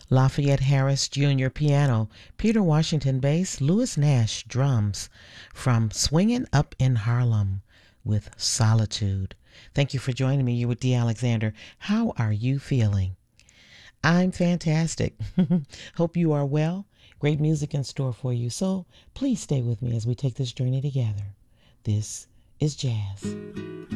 Lafayette Harris Jr. piano, Peter Washington bass, Louis Nash drums from Swingin' Up in Harlem with Solitude. Thank you for joining me. You're with Dee Alexander. How are you feeling? I'm fantastic. Hope you are well. Great music in store for you. So please stay with me as we take this journey together. This is jazz.